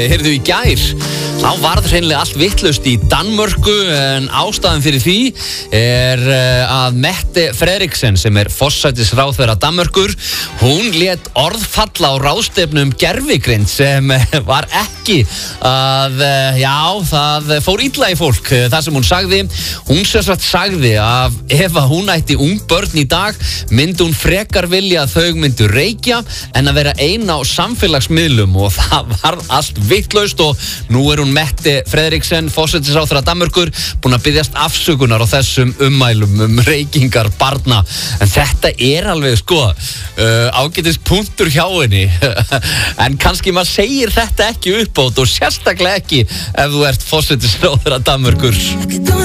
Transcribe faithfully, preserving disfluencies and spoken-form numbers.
Heyrðu í gær, þá varð hreinlega allt vitlaust í Danmörku en ástæðan fyrir því er að Mette Frederiksen sem er forsætisráðherra Danmörkur, hún lét orð falla á ráðstefnu um gervigreind sem var ekki að, já, það fór illa í fólk. Það sem hún sagði, hún sem sagt sagði að ef að hún ætti ung börn í dag, myndi hún frekar vilja að þau myndu reykja en að vera ein á samfélagsmiðlum og það var allt vitlaust og nú er hún Mette Frederiksen, forsætisráðherra Danmörkur, búin að biðjast afsökunar á þessum ummælum um reykingar barna. En þetta er alveg, sko, uh, ágætis punktur hjá henni. En kannski maður segir þetta ekki uppátt og sérstaklega ekki ef þú ert forsætisráðherra Danmörkur.